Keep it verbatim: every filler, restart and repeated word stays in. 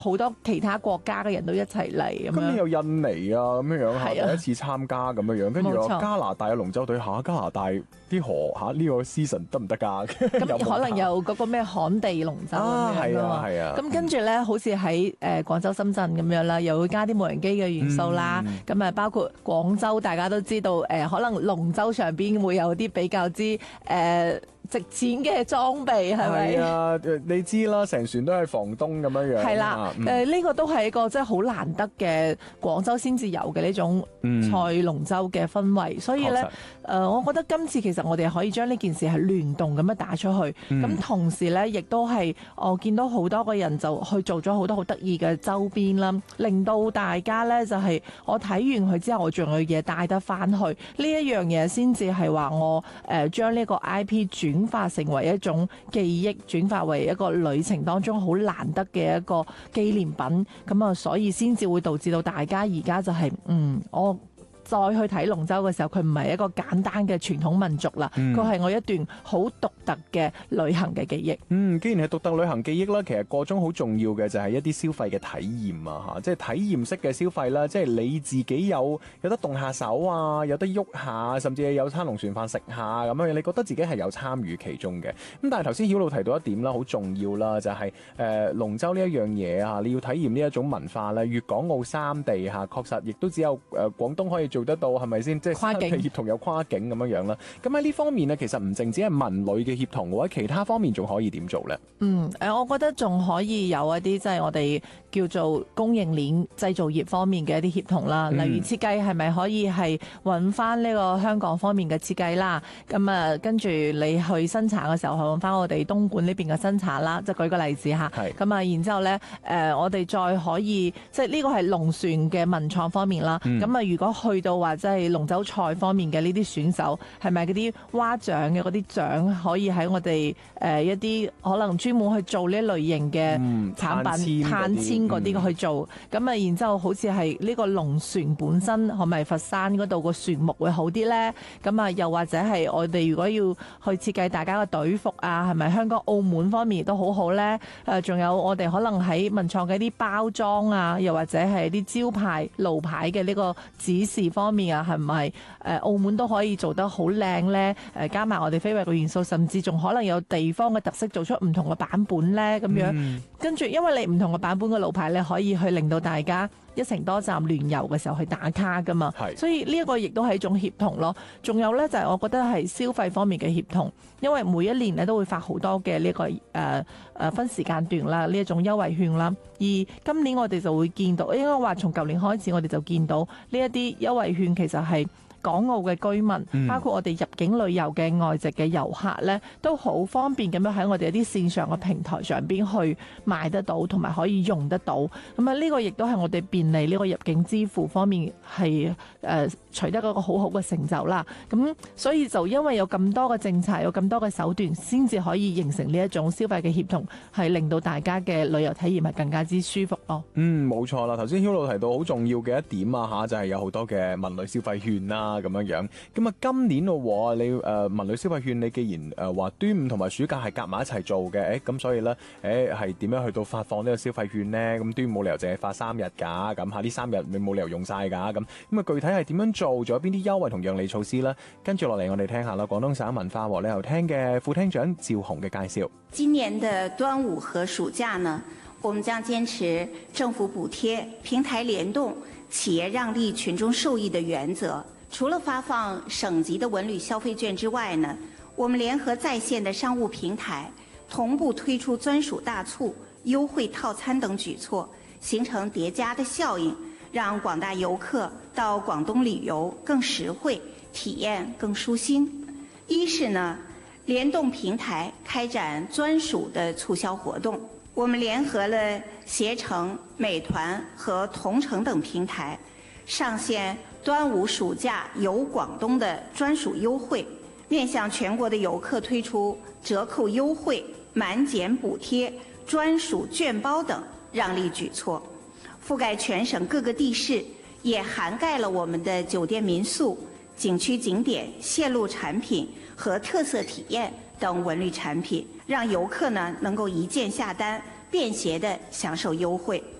好多其他國家嘅人都一齊嚟咁樣。 今年有印尼啊咁樣樣嚇， 係啊第一次參加咁樣樣，跟住冇錯加拿大嘅龍舟隊嚇，加拿大啲河嚇呢個 season 得唔得㗎？ 咁可能有嗰個咩旱地龍舟咁樣㗎嘛。 係啊， 咁跟住咧，好似喺誒廣州、深圳咁樣啦，又會加啲無人機嘅元素啦。咁啊、嗯，包括廣州，大家都知道誒、呃，可能龍舟上邊會有啲比較之誒。呃值錢嘅裝備係咪？ 係啊，你知啦，成船都係防冬咁樣樣。 係啦，誒呢、嗯呃這個都係一個真係好難得嘅廣州先至有嘅呢種賽龍舟嘅氛圍，嗯、所以咧誒、呃，我覺得今次其實我哋可以將呢件事係聯動咁樣打出去，咁、嗯、同時咧亦都係我見到好多個人就去做咗好多好得意嘅周邊啦，令到大家咧就係、是、我睇完佢之後，我仲有嘢帶得翻去，呢一樣嘢先至係話我誒將呢個 I P 轉轉化成為一種記憶，轉化為一個旅程當中好難得嘅一個紀念品，咁啊，所以先至會導致到大家而家就係、是，嗯，我再去睇龍舟嘅時候，佢唔係一個簡單嘅傳統民族啦，佢係、嗯、我一段好獨特嘅旅行嘅記憶。 嗯，既然係獨特旅行記憶啦，其實個中好重要嘅就係一啲消費嘅體驗啊，嚇，即係體驗式嘅消費啦，即係你自己有有得動下手啊，有得喐下，甚至係有餐龍船飯食下咁樣，你覺得自己係有參與其中嘅。咁但係頭先曉露提到一點啦，好重要啦，就係誒龍舟呢一樣嘢啊，你要體驗呢一種文化咧，粵港澳三地嚇確實亦都只有誒廣東可以做得到，係咪先？即係跨境協同有跨境咁樣樣啦。咁喺呢方面呢，其實唔淨止係文旅嘅協同，或者其他方面仲可以點做呢？ 嗯，誒，我覺得仲可以有一啲即係我哋叫做供應鏈製造業方面嘅一啲協同啦。例如設計係咪可以係揾翻呢個香港方面嘅設計啦？咁啊，跟住你去生產嘅時候，揾翻我哋東莞呢邊嘅生產啦。即係舉個例子嚇。係。咁啊，然之後咧，誒，我哋再可以即係呢個係龍船嘅文創方面啦。咁啊、嗯，如果去到話即係龍舟賽方面嘅呢啲選手，係咪嗰啲蛙獎嘅嗰啲獎可以喺我哋誒、呃、一啲可能專門去做呢類型嘅產品碳纖嗰啲去做？咁啊、嗯，然之後好似係呢個龍船本身，係咪佛山嗰度個船目會好啲咧？咁啊，又或者係我哋如果要去設計大家嘅隊服啊，係咪香港、澳門方面亦都好好咧？誒、呃，仲有我哋可能喺文創嘅一啲包裝啊，又或者係啲招牌路牌嘅呢個指示方面啊，係唔係誒澳門都可以做得好靚咧？誒，加埋我哋非遺嘅元素，甚至仲可能有地方嘅特色，做出唔同嘅版本咧，咁樣。嗯、跟住，因為你唔同嘅版本嘅路牌，你可以去令到大家一程多站聯遊嘅時候去打卡噶嘛。係。所以呢一個亦都係一種協同咯。仲有咧就係、是、我覺得係消費方面嘅協同，因為每一年咧都會發好多嘅呢、這個誒誒、呃、分時間段啦，呢一種優惠券啦。而今年我哋就會見到，應該話從舊年開始，我哋就見到呢一啲優惠券其實係港澳嘅居民，包括我哋入境旅遊嘅外籍嘅遊客咧，都好方便咁樣喺我哋一啲線上嘅平台上邊去買得到，同埋可以用得到。咁啊，呢個亦都係我哋便利呢個入境支付方面係誒、呃、取得一個好好嘅成就啦。咁所以就因為有咁多嘅政策，有咁多嘅手段，先至可以形成呢一種消費嘅協同，係令到大家嘅旅遊體驗係更加之舒服咯。 嗯，冇錯啦。頭先曉露提到好重要嘅一點啊嚇，就係、是、有好多嘅文旅消費券啦。咁樣樣，咁啊今年咯，你誒、呃、文旅消費券，你既然誒話、呃、端午同埋暑假係夾埋一齊做嘅，誒咁所以咧，誒係點樣去到發放呢個消費券咧？咁端午冇理由淨係發三日㗎，咁嚇呢三日你冇理由用晒㗎，咁咁啊具體係點樣做？仲有邊啲優惠同讓利措施咧？跟住落嚟我哋聽下啦，廣東省文化和旅遊廳嘅副廳長趙紅嘅介紹。 今年的端午和暑假呢，我們將堅持政府補貼、平台聯動、企業讓利、群眾受益的原則。除了發放省級的文旅消費券之外呢，我們聯合在線的商務平台，同步推出專屬大促、優惠套餐等舉措，形成疊加的效應，讓廣大遊客到廣東旅遊更實惠，體驗更舒心。一是呢，聯動平台開展專屬的促銷活動，我們聯合了攜程、美團和同程等平台，上線端午暑假遊廣東的專屬優惠，面向全國的遊客推出折扣優惠、滿減補貼、專屬券包等讓利舉措，覆蓋全省各個地市，也涵蓋了我們的酒店民宿、景區景點、線路產品和特色體驗等文旅產品，讓遊客呢能夠一鍵下單， 便携地享受優惠。